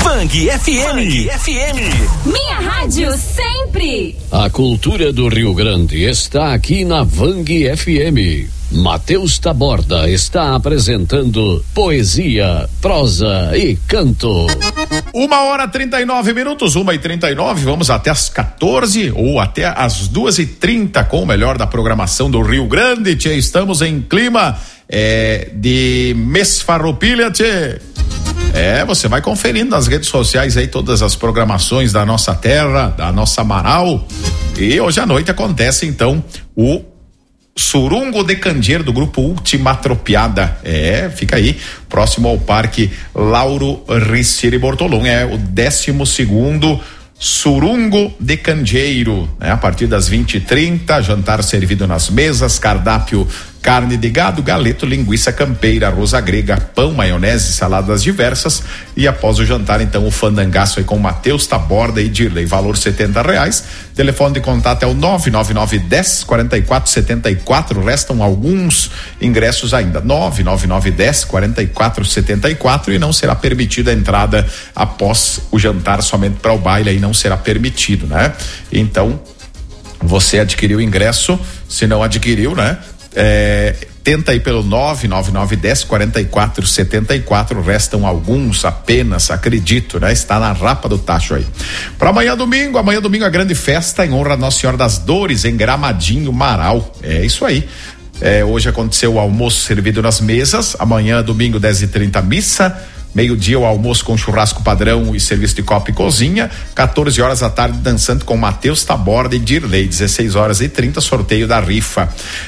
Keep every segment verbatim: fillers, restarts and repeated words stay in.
Vang F M. Vang F M. Minha rádio sempre. A cultura do Rio Grande está aqui na Vang F M. Matheus Taborda está apresentando poesia, prosa e canto. Uma hora trinta e nove minutos, uma e trinta e nove, vamos até as quatorze ou até as duas e trinta com o melhor da programação do Rio Grande. Tchê, estamos em clima é, de mês farroupilha, tchê. É, você vai conferindo nas redes sociais aí todas as programações da nossa terra, da nossa Amaral. E hoje à noite acontece então o Surungo de Candeeiro do grupo Última Tropiada. É, fica aí, próximo ao Parque Lauro Riccieri Bortolom. É o décimo segundo Surungo de Candeeiro, né? A partir das vinte e trinta, jantar servido nas mesas, cardápio: carne de gado, galeto, linguiça campeira, arroz grega, pão, maionese, saladas diversas. E após o jantar, então, o fandangaço aí com Matheus Taborda e Dirley, valor setenta reais. Telefone de contato é o nove nove nove, dez, quarenta e quatro, setenta e quatro. Restam alguns ingressos ainda, nove nove nove, dez, quarenta e quatro, setenta e quatro. E não será permitida a entrada após o jantar somente para o baile, aí não será permitido, né? Então, você adquiriu o ingresso, se não adquiriu, né? É, tenta aí pelo nove nove nove, dez, quarenta e quatro, setenta e quatro. Restam alguns apenas, acredito, né? Está na rapa do tacho aí. Para amanhã domingo, amanhã domingo a grande festa em honra a Nossa Senhora das Dores em Gramadinho, Marau. É isso aí. É, hoje aconteceu o almoço servido nas mesas. Amanhã domingo, dez e trinta, missa. Meio-dia o almoço com churrasco padrão e serviço de copa e cozinha. quatorze horas da tarde dançando com Matheus Taborda e Dirley. dezesseis horas e trinta, sorteio da rifa.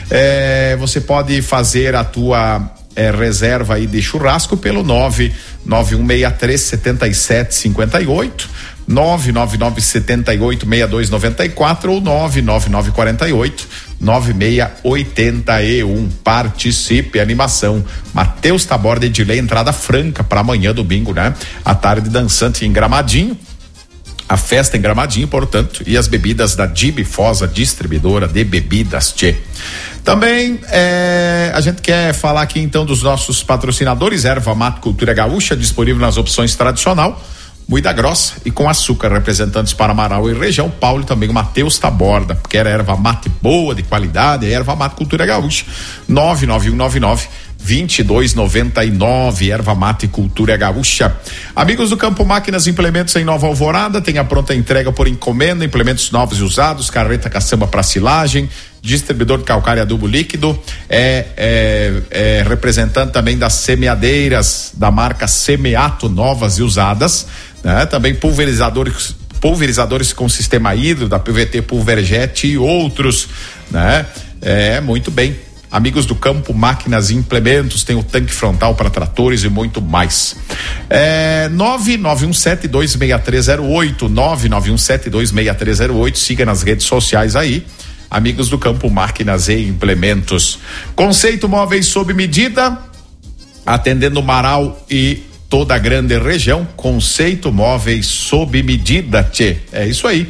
É, você pode fazer a tua é, reserva aí de churrasco pelo nove nove um seis três, sete sete cinco oito, nove nove nove sete oito, seis dois nove quatro ou nove nove nove quatro oito, nove seis oito um. Participe, animação Matheus Taborda e Dirley, entrada franca para amanhã domingo, né? A tarde dançante em Gramadinho, a festa em Gramadinho, portanto, e as bebidas da Dibifosa, distribuidora de bebidas, tchê. Também é, a gente quer falar aqui então dos nossos patrocinadores. Erva Mate Cultura Gaúcha, disponível nas opções tradicional, moída grossa e com açúcar. Representantes para Amaral e região, Paulo e também o Matheus Taborda. Quer erva mate boa, de qualidade? É Erva Mate Cultura Gaúcha, nove nove um nove nove, vinte e dois noventa e nove. Erva Mate Cultura Gaúcha. Amigos do Campo Máquinas Implementos em Nova Alvorada, tem a pronta entrega por encomenda, implementos novos e usados, carreta caçamba para silagem, distribuidor de calcário e adubo líquido, é, é, é representante também das semeadeiras da marca Semeato, novas e usadas, né? Também pulverizadores pulverizadores com sistema hidro da P V T Pulverjet e outros, né? É, muito bem. Amigos do Campo Máquinas e Implementos, tem o tanque frontal para tratores e muito mais. É, nove nove um sete, dois seis três zero oito, nove nove um sete, dois seis três zero oito. Siga nas redes sociais aí. Amigos do Campo Máquinas e Implementos. Conceito Móveis sob medida, atendendo Marau e toda a grande região. Conceito Móveis sob medida, tchê. É isso aí.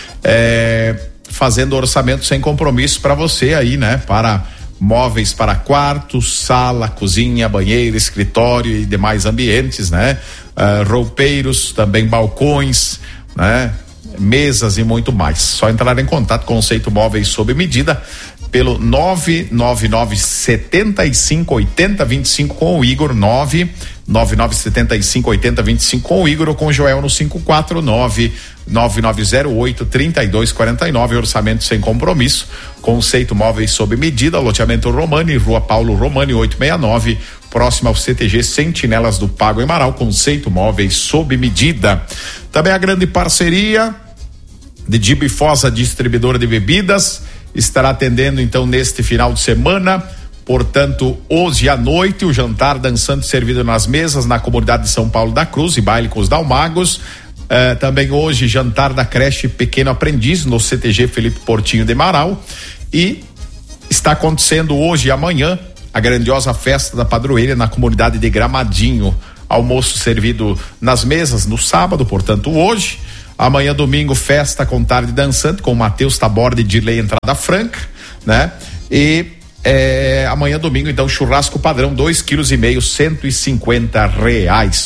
É, fazendo orçamento sem compromisso para você aí, né? Para móveis para quarto, sala, cozinha, banheiro, escritório e demais ambientes, né? Uh, roupeiros, também balcões, né? Mesas e muito mais. Só entrar em contato com Conceito Móveis sob medida pelo nove nove nove sete cinco oito zero dois cinco com o Igor, nove nove nove sete cinco oito zero dois cinco com o Igor ou com o Joel no cinco quatro nove, nove nove zero oito, três dois quatro nove. Orçamento sem compromisso. Conceito Móveis sob medida, loteamento Romani, Rua Paulo Romani oitocentos e sessenta e nove, próximo ao C T G Sentinelas do Pago em Marau. Conceito Móveis sob medida. Também a grande parceria de Dibifosa, distribuidora de bebidas, estará atendendo então neste final de semana. Portanto, hoje à noite, o jantar dançante servido nas mesas na comunidade de São Paulo da Cruz e baile com os Dalmagos. Uh, também hoje, jantar da creche Pequeno Aprendiz no C T G Felipe Portinho de Marau. E está acontecendo hoje e amanhã a grandiosa festa da padroeira na comunidade de Gramadinho. Almoço servido nas mesas no sábado, portanto, hoje. Amanhã, domingo, festa com tarde dançante com Matheus Taborda e Dirley, entrada franca, né? E é, amanhã, domingo, então, churrasco padrão, dois quilos e meio, cento e cinquenta reais.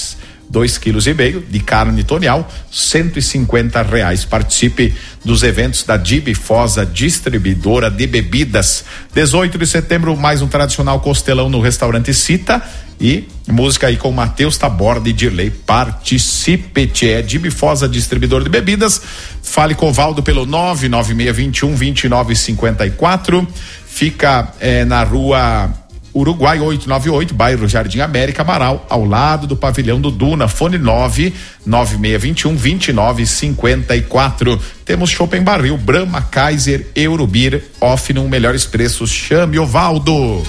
dois quilos e meio de carne tonial, cento e cinquenta reais. Participe dos eventos da Dibifosa, distribuidora de bebidas. dezoito de setembro, mais um tradicional costelão no restaurante Cita. E música aí com Matheus Taborda e Dirley. Participe, tchê. É Dibifosa, distribuidor de bebidas. Fale com o Valdo pelo nove nove seis dois um, dois nove cinco quatro. Fica eh, na rua Uruguai oitocentos e noventa e oito, bairro Jardim América, Amaral, ao lado do pavilhão do Duna. Fone nove nove seis dois um, dois nove cinco quatro. Temos Shopping Barril, Brahma, Kaiser, Eurobir, Ofnum, melhores preços. Chame o Valdo.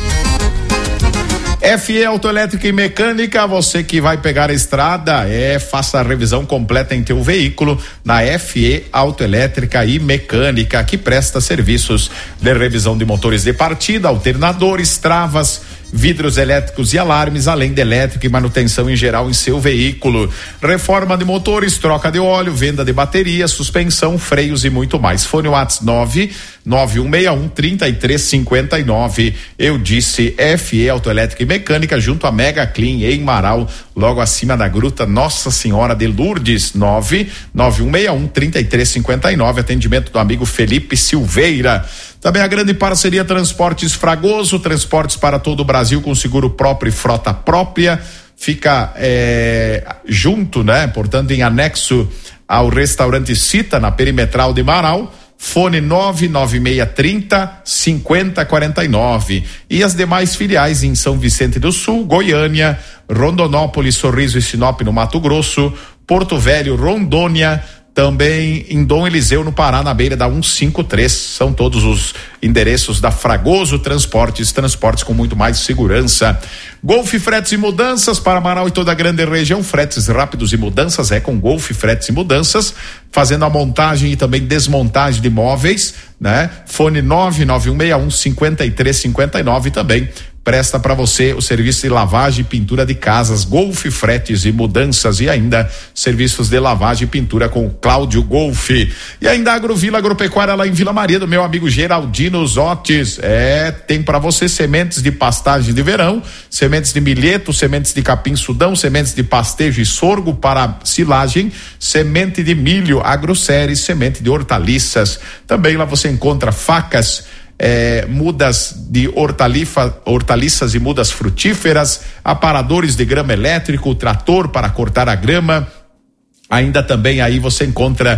F E Autoelétrica e Mecânica, você que vai pegar a estrada, é, faça a revisão completa em teu veículo na F E Autoelétrica e Mecânica, que presta serviços de revisão de motores de partida, alternadores, travas, vidros elétricos e alarmes, além de elétrica e manutenção em geral em seu veículo. Reforma de motores, troca de óleo, venda de bateria, suspensão, freios e muito mais. Fone WhatsApp nove nove um seis um, três três cinco nove. Eu disse F E Autoelétrica e Mecânica, junto a Mega Clean em Marau, logo acima da Gruta Nossa Senhora de Lourdes. Nove nove um seis um, três três cinco nove. Atendimento do amigo Felipe Silveira. Também a grande parceria Transportes Fragoso, transportes para todo o Brasil com seguro próprio e frota própria. Fica é, junto, né? Portanto, em anexo ao restaurante Cita, na Perimetral de Marau. Fone nove nove seis três zero, cinco zero quatro nove. E as demais filiais em São Vicente do Sul, Goiânia, Rondonópolis, Sorriso e Sinop no Mato Grosso, Porto Velho, Rondônia, também em Dom Eliseu, no Pará, na beira da cento e cinquenta e três. São todos os endereços da Fragoso Transportes, transportes com muito mais segurança. Golf Fretes e Mudanças para Marau e toda a grande região. Fretes rápidos e mudanças é com Golf Fretes e Mudanças, fazendo a montagem e também desmontagem de móveis, né? Fone nove nove um seis um, cinco três cinco nove também. Presta para você o serviço de lavagem e pintura de casas, Golf Fretes e Mudanças, e ainda serviços de lavagem e pintura com o Cláudio Golf. E ainda Agrovila Agropecuária lá em Vila Maria, do meu amigo Geraldino Zotes. É, tem para você sementes de pastagem de verão, sementes de milheto, sementes de capim sudão, sementes de pastejo e sorgo para silagem, semente de milho, agrosérie, semente de hortaliças. Também lá você encontra facas, É, mudas de hortalifa, hortaliças e mudas frutíferas, aparadores de grama elétrico, trator para cortar a grama. Ainda também aí você encontra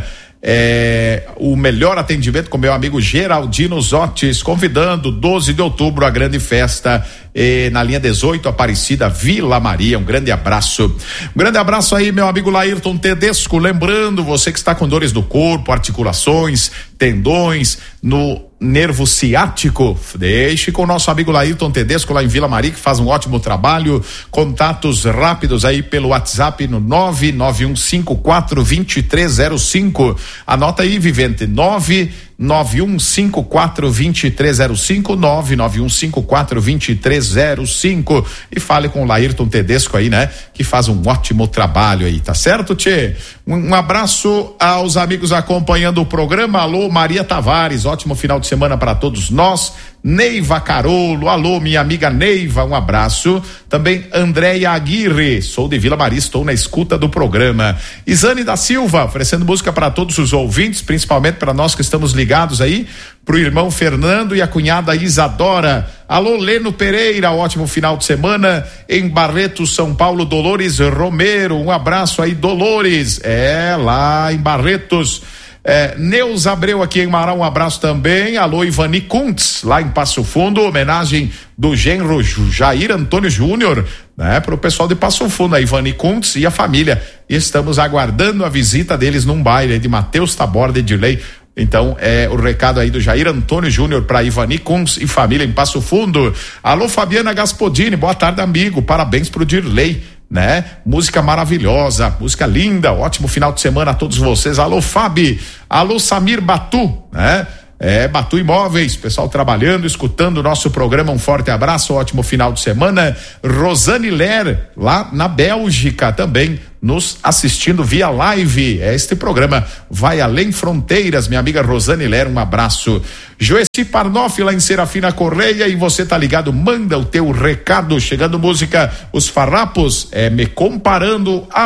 é, o melhor atendimento com meu amigo Geraldino Zotes, convidando doze de outubro a grande festa eh, na linha dezoito, Aparecida, Vila Maria. Um grande abraço. Um grande abraço aí, meu amigo Laírton Tedesco. Lembrando, você que está com dores do corpo, articulações, tendões, no nervo ciático, deixe com o nosso amigo Laírton Tedesco lá em Vila Maria, que faz um ótimo trabalho. Contatos rápidos aí pelo WhatsApp no nove nove um cinco quatro, dois três zero cinco. Anota aí, vivente, nove nove um cinco quatro, dois três zero cinco, nove nove um cinco quatro, dois três zero cinco, e fale com o Laírton Tedesco aí, né? Que faz um ótimo trabalho aí, tá certo, tchê? Um, um abraço aos amigos acompanhando o programa. Alô, Maria Tavares, ótimo final de semana para todos nós. Neiva Carolo, alô, minha amiga Neiva, um abraço. Também Andréia Aguirre, sou de Vila Maria, estou na escuta do programa. Isane da Silva, oferecendo música para todos os ouvintes, principalmente para nós que estamos ligados aí, pro irmão Fernando e a cunhada Isadora. Alô, Leno Pereira, ótimo final de semana em Barretos, São Paulo. Dolores Romero, um abraço aí, Dolores, é, lá em Barretos. É, Neus Abreu aqui em Marau, um abraço também. Alô, Ivani Kuntz, lá em Passo Fundo, homenagem do genro Jair Antônio Júnior, né, pro pessoal de Passo Fundo, a Ivani Kuntz e a família. E estamos aguardando a visita deles num baile de Matheus Taborda e Dirley. Então, é o recado aí do Jair Antônio Júnior para Ivani Kuntz e família em Passo Fundo. Alô, Fabiana Gaspodini, boa tarde, amigo. Parabéns pro Dirley, né? Música maravilhosa, música linda, ótimo final de semana a todos vocês. Alô, Fabi, alô, Samir Batu, né? É, Batu Imóveis, pessoal trabalhando, escutando o nosso programa, um forte abraço, ótimo final de semana. Rosane Ler, lá na Bélgica também, nos assistindo via live. Este programa vai além fronteiras, minha amiga Rosane Ler, um abraço. Joeci Parnoff, lá em Serafina Correia, e você tá ligado, manda o teu recado. Chegando música, Os Farrapos, é, Me Comparando a